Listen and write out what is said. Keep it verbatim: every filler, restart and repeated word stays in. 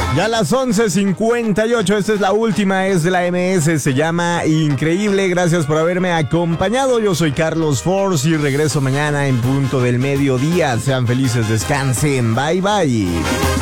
Ya a las once cincuenta y ocho, esta es la última, es de la M S, se llama Increíble. Gracias por haberme acompañado. Yo soy Carlos Force y regreso mañana en punto del mediodía. Sean felices, descansen. Bye, bye.